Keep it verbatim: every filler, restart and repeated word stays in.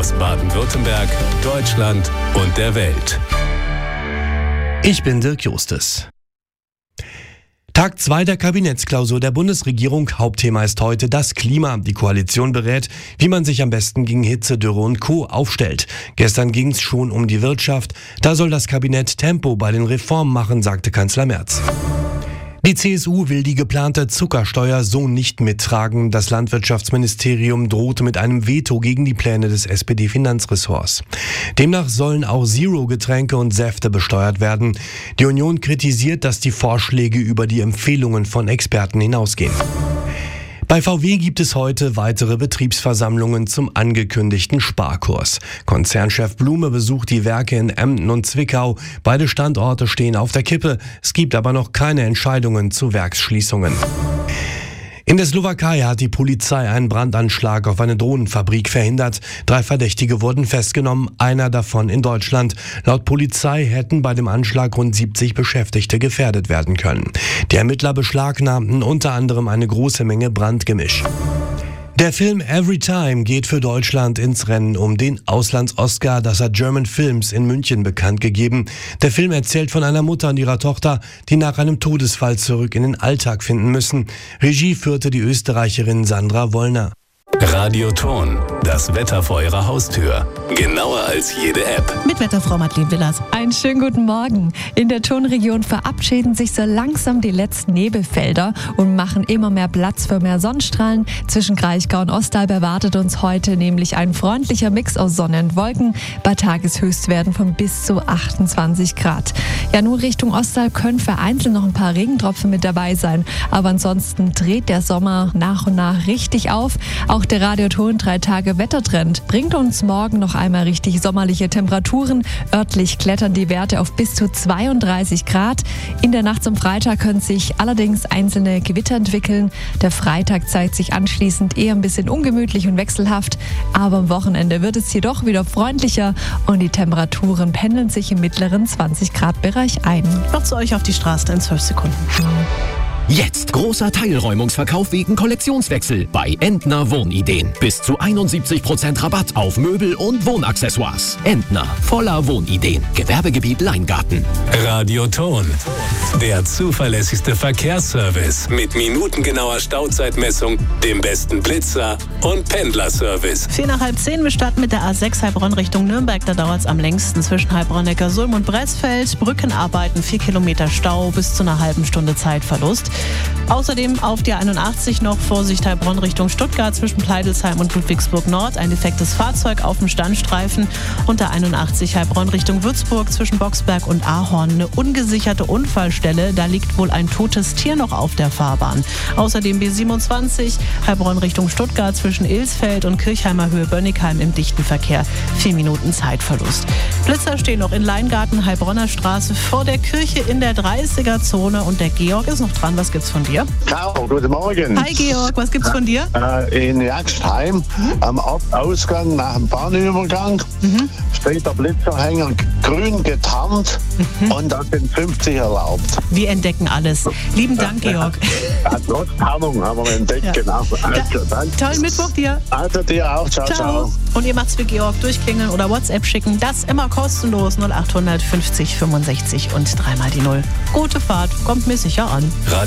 aus Baden-Württemberg, Deutschland und der Welt. Ich bin Dirk Justes. Tag zwei der Kabinettsklausur der Bundesregierung. Hauptthema ist heute das Klima. Die Koalition berät, wie man sich am besten gegen Hitze, Dürre und Co. aufstellt. Gestern ging es schon um die Wirtschaft. Da soll das Kabinett Tempo bei den Reformen machen, sagte Kanzler Merz. Die C S U will die geplante Zuckersteuer so nicht mittragen. Das Landwirtschaftsministerium drohte mit einem Veto gegen die Pläne des S P D-Finanzressorts. Demnach sollen auch Zero-Getränke und Säfte besteuert werden. Die Union kritisiert, dass die Vorschläge über die Empfehlungen von Experten hinausgehen. Bei V W gibt es heute weitere Betriebsversammlungen zum angekündigten Sparkurs. Konzernchef Blume besucht die Werke in Emden und Zwickau. Beide Standorte stehen auf der Kippe. Es gibt aber noch keine Entscheidungen zu Werksschließungen. In der Slowakei hat die Polizei einen Brandanschlag auf eine Drohnenfabrik verhindert. Drei Verdächtige wurden festgenommen, einer davon in Deutschland. Laut Polizei hätten bei dem Anschlag rund siebzig Beschäftigte gefährdet werden können. Die Ermittler beschlagnahmten unter anderem eine große Menge Brandgemisch. Der Film Every Time geht für Deutschland ins Rennen um den Auslands-Oscar. Das hat German Films in München bekannt gegeben. Der Film erzählt von einer Mutter und ihrer Tochter, die nach einem Todesfall zurück in den Alltag finden müssen. Regie führte die Österreicherin Sandra Wollner. Radio Ton, das Wetter vor Ihrer Haustür. Genauer als jede App. Mit Wetterfrau Madeleine Willers. Einen schönen guten Morgen. In der Tonregion verabschieden sich so langsam die letzten Nebelfelder und machen immer mehr Platz für mehr Sonnenstrahlen. Zwischen Kraichgau und Ostalb erwartet uns heute nämlich ein freundlicher Mix aus Sonne und Wolken bei Tageshöchstwerten von bis zu achtundzwanzig Grad. Ja, nur Richtung Ostalb können vereinzelt noch ein paar Regentropfen mit dabei sein. Aber ansonsten dreht der Sommer nach und nach richtig auf. Auch der Radioton drei Tage Wettertrend bringt uns morgen noch einmal richtig sommerliche Temperaturen. Örtlich klettern die Werte auf bis zu zweiunddreißig Grad. In der Nacht zum Freitag können sich allerdings einzelne Gewitter entwickeln. Der Freitag zeigt sich anschließend eher ein bisschen ungemütlich und wechselhaft. Aber am Wochenende wird es jedoch wieder freundlicher und die Temperaturen pendeln sich im mittleren zwanzig Grad Bereich ein. Noch zu euch auf die Straße in zwölf Sekunden. Jetzt großer Teilräumungsverkauf wegen Kollektionswechsel bei Entner Wohnideen. Bis zu einundsiebzig Prozent Rabatt auf Möbel und Wohnaccessoires. Entner, voller Wohnideen. Gewerbegebiet Leingarten. Radio Ton, der zuverlässigste Verkehrsservice mit minutengenauer Stauzeitmessung, dem besten Blitzer und Pendlerservice. Vier nach halb zehn, wir starten mit der A sechs Heilbronn Richtung Nürnberg. Da dauert es am längsten zwischen Heilbronn-Neckarsulm und Bressfeld. Brückenarbeiten, vier Kilometer Stau, bis zu einer halben Stunde Zeitverlust. Außerdem auf der einundachtzig noch Vorsicht Heilbronn Richtung Stuttgart zwischen Pleidelsheim und Ludwigsburg Nord. Ein defektes Fahrzeug auf dem Standstreifen. Und der einundachtzig Heilbronn Richtung Würzburg zwischen Boxberg und Ahorn. Eine ungesicherte Unfallstelle. Da liegt wohl ein totes Tier noch auf der Fahrbahn. Außerdem B siebenundzwanzig Heilbronn Richtung Stuttgart zwischen Ilsfeld und Kirchheimer Höhe Bönnigheim im dichten Verkehr. Vier Minuten Zeitverlust. Blitzer stehen noch in Leingarten, Heilbronner Straße vor der Kirche in der dreißiger Zone. Und der Georg ist noch dran. Was gibt's von dir? Ciao, guten Morgen. Hi Georg, was gibt's von dir? Äh, in Jagstheim, mhm. am Ausgang nach dem Bahnübergang, mhm. steht der Blitzerhänger grün getarnt mhm. und da sind fünfzig erlaubt. Wir entdecken alles. Lieben Dank, Georg. Ja, trotz Tarnung haben wir entdeckt, ja. Genau. Also, dann. Tollen Mittwoch dir. Also dir auch. Ciao, ciao, ciao. Und ihr macht's für Georg, durchklingeln oder WhatsApp schicken. Das immer kostenlos. null acht hundert fünfzig fünfundsechzig und dreimal die Null. Gute Fahrt, kommt mir sicher an.